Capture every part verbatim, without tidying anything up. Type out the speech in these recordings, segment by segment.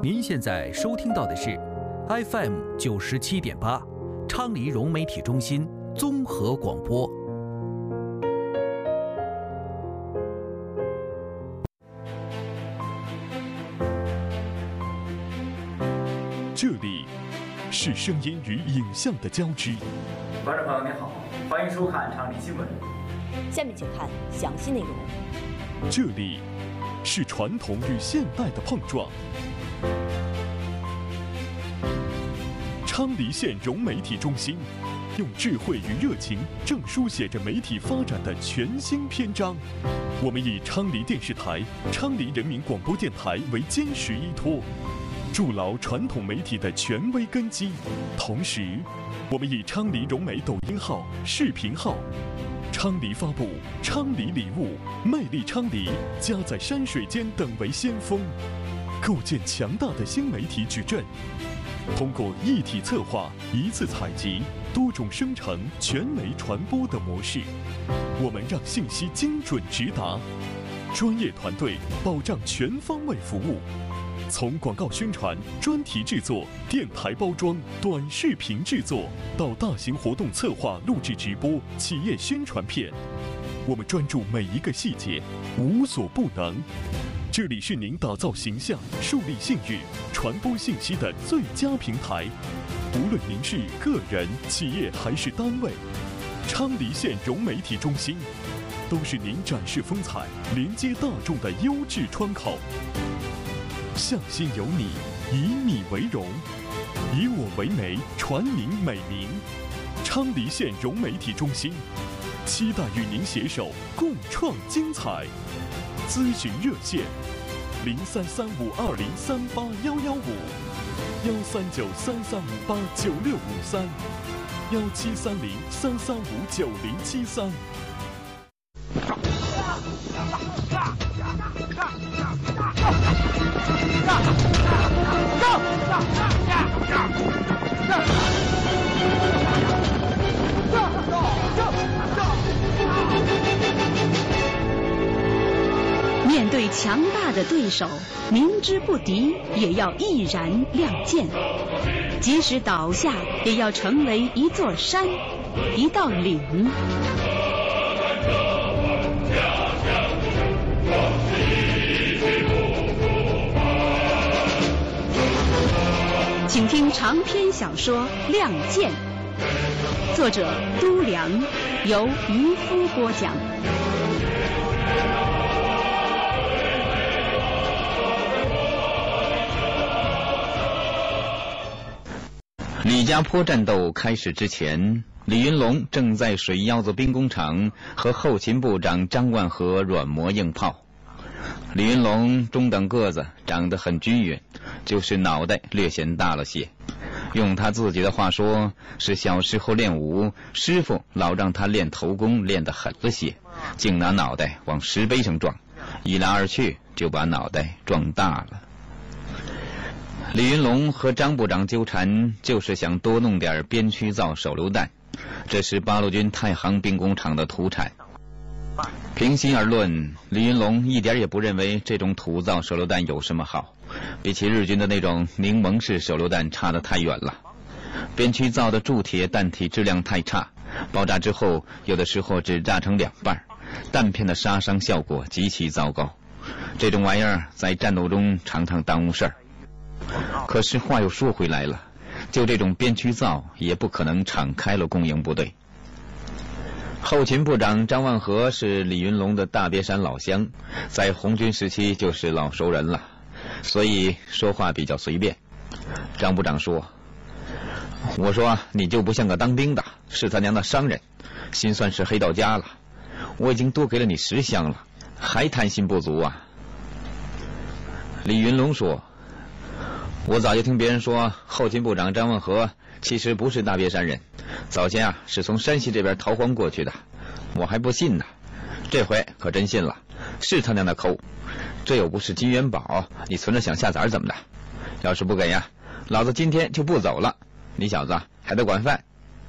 您现在收听到的是 F M 九十七点八，昌黎融媒体中心综合广播。 这里是声音与影像的交织。 观众朋友您好，欢迎收看昌黎新闻。 下面请看详细内容。 这里是传统与现代的碰撞。昌黎县融媒体中心用智慧与热情，正书写着媒体发展的全新篇章。我们以昌黎电视台、昌黎人民广播电台为坚实依托，筑牢传统媒体的权威根基。同时，我们以昌黎融媒抖音号、视频号、昌黎发布、昌黎礼物、魅力昌黎、家在山水间等为先锋，构建强大的新媒体矩阵。通过一体策划、一次采集、多种生成、全媒传播的模式，我们让信息精准直达，专业团队保障全方位服务。从广告宣传、专题制作、电台包装、短视频制作，到大型活动策划、录制直播、企业宣传片，我们专注每一个细节，无所不能。这里是您打造形象、树立信誉、传播信息的最佳平台。无论您是个人、企业还是单位，昌黎县融媒体中心都是您展示风采、连接大众的优质窗口。向心有你，以你为荣，以我为媒，传您美名。昌黎县融媒体中心，期待与您携手共创精彩。咨询热线：零三三五二零三八幺幺五，幺三九三三五八九六五三，幺七三零三三五九零七三。 面对强大的对手，明知不敌也要毅然亮剑，即使倒下也要成为一座山，一道岭。请听长篇小说《亮剑》，作者都良，由渔夫播讲。 李家坡战斗开始之前，李云龙正在水腰子兵工厂和后勤部长张万和软磨硬泡。李云龙中等个子，长得很均匀，就是脑袋略显大了些。用他自己的话说，是小时候练武，师傅老让他练头功练得狠了些，竟拿脑袋往石碑上撞，一来二去就把脑袋撞大了。李云龙和张部长纠缠，就是想多弄点边区造手榴弹，这是八路军太行兵工厂的土产。平心而论，李云龙一点也不认为这种土造手榴弹有什么好，比起日军的那种柠檬式手榴弹差得太远了。边区造的铸铁弹体质量太差，爆炸之后有的时候只炸成两半，弹片的杀伤效果极其糟糕。这种玩意儿在战斗中常常耽误事儿。可是话又说回来了，就这种边区造也不可能敞开了供应部队。后勤部长张万和是李云龙的大别山老乡，在红军时期就是老熟人了，所以说话比较随便。张部长说：“我说你就不像个当兵的，是他娘的商人，心算是黑到家了。我已经多给了你十箱了，还贪心不足啊。”李云龙说：“我早就听别人说，后勤部长张万和其实不是大别山人，早前啊是从山西这边逃荒过去的，我还不信呢，这回可真信了，是他娘的抠，这又不是金元宝，你存着想下崽怎么的？要是不给呀，老子今天就不走了，你小子还得管饭。”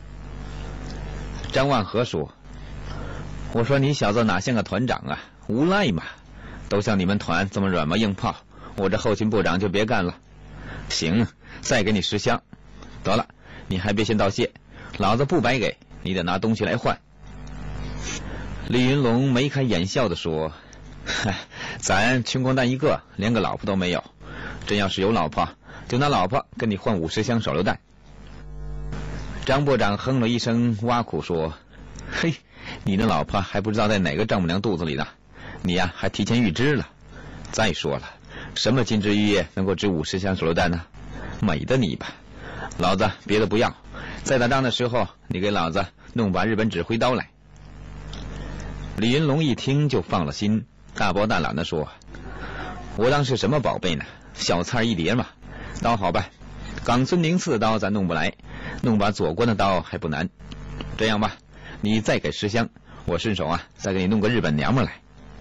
张万和说：“我说你小子哪像个团长啊，无赖嘛，都像你们团这么软磨硬泡，我这后勤部长就别干了。 行，再给你十箱。得了，你还别先道谢，老子不白给，你得拿东西来换。李云龙眉开眼笑地说：嗨，咱穷光蛋一个，连个老婆都没有，真要是有老婆，就拿老婆跟你换五十箱手榴弹。张部长哼了一声，挖苦说：嘿，你的老婆还不知道在哪个丈母娘肚子里呢，你呀还提前预知了。再说了，什么金枝玉叶能够值五十箱手榴弹呢？美的你吧，老子别的不要，在打仗的时候你给老子弄把日本指挥刀来。李云龙一听就放了心，大包大揽地说：我当是什么宝贝呢，小菜一碟嘛。刀好办，冈村宁次的刀咱弄不来，弄把左官的刀还不难。这样吧，你再给十箱，我顺手啊再给你弄个日本娘们来。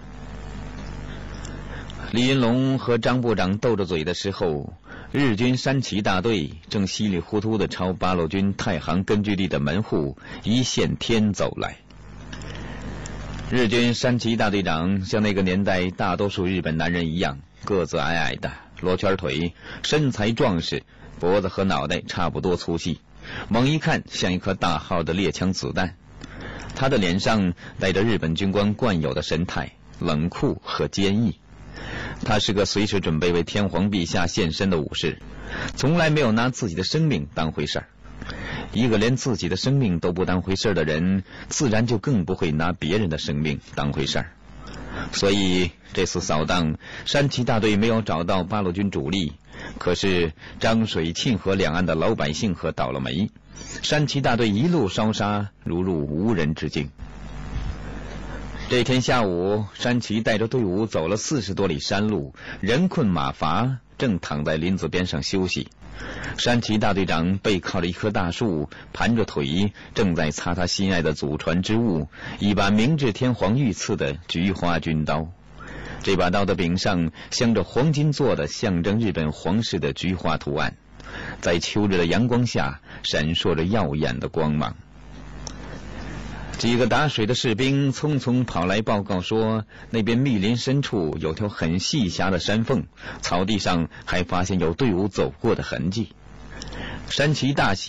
李云龙和张部长斗着嘴的时候，日军山崎大队正稀里糊涂地朝八路军太行根据地的门户一线天走来。日军山崎大队长像那个年代大多数日本男人一样，个子矮矮的，罗圈腿，身材壮实，脖子和脑袋差不多粗细，猛一看像一颗大号的猎枪子弹。他的脸上带着日本军官惯有的神态，冷酷和坚毅。他是个随时准备为天皇陛下献身的武士，从来没有拿自己的生命当回事儿。一个连自己的生命都不当回事的人，自然就更不会拿别人的生命当回事儿。所以这次扫荡，山崎大队没有找到八路军主力，可是漳水沁河两岸的老百姓可倒了霉，山崎大队一路烧杀，如入无人之境。这天下午，山崎带着队伍走了四十多里山路，人困马乏，正躺在林子边上休息。山崎大队长背靠着一棵大树，盘着腿，正在擦他心爱的祖传之物，一把明治天皇御赐的菊花军刀。这把刀的柄上镶着黄金做的象征日本皇室的菊花图案，在秋日的阳光下闪烁着耀眼的光芒。几个打水的士兵匆匆跑来报告说，那边密林深处有条很细狭的山缝，草地上还发现有队伍走过的痕迹。山崎大喜